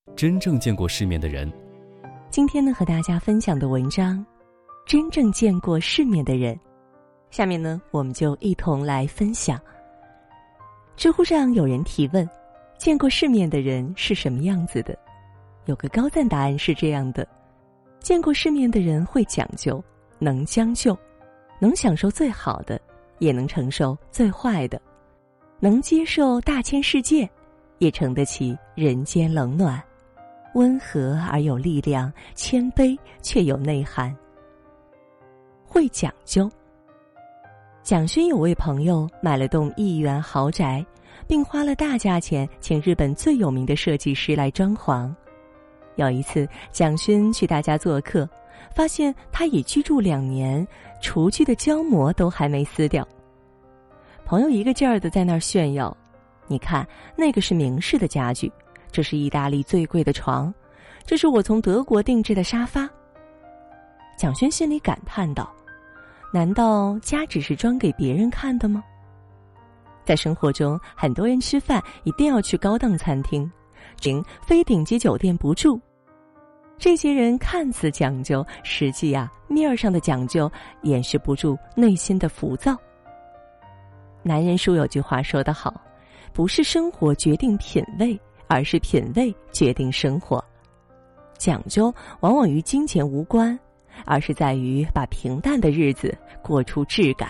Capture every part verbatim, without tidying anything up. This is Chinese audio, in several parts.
真正见过世面的人。 今天呢，和大家分享的文章，真正见过世面的人。下面呢，我们就一同来分享。知乎上有人提问，见过世面的人是什么样子的？有个高赞答案是这样的：见过世面的人会讲究，能将就，能享受最好的，也能承受最坏的，能接受大千世界，也承得起人间冷暖，温和而有力量，谦卑却有内涵。会讲究。蒋勋有位朋友买了栋亿元豪宅，并花了大价钱请日本最有名的设计师来装潢。有一次，蒋勋去他家做客，发现他已居住两年，厨具的胶膜都还没撕掉。朋友一个劲儿地在那儿炫耀，你看，那个是明式的家具，这是意大利最贵的床，这是我从德国定制的沙发。蒋勋心里感叹道，难道家只是装给别人看的吗？在生活中，很多人吃饭一定要去高档餐厅，非顶级酒店不住。这些人看似讲究，实际啊，面上的讲究掩饰不住内心的浮躁。男人书有句话说得好，不是生活决定品味，而是品味决定生活。讲究往往与金钱无关，而是在于把平淡的日子过出质感。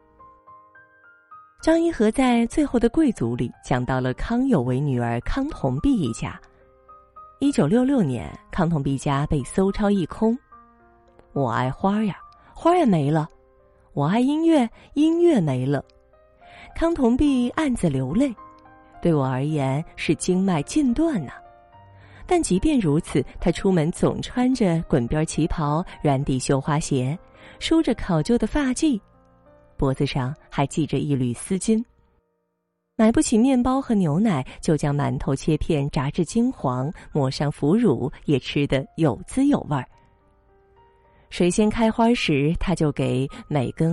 张一和在《最后的贵族》里讲到了康有为女儿康同璧一家。一九六六年，康同璧家被搜抄一空。我爱花呀，花呀没了；我爱音乐，音乐没了。康同璧暗自流泪，对我而言是经脉尽断呐、啊。但即便如此，他出门总穿着滚边旗袍、软底绣花鞋，梳着考究的发髻，脖子上还系着一缕丝巾。买不起面包和牛奶，就将馒头切片炸至金黄，抹上腐乳，也吃得有滋有味儿。水仙开花时，他就给每根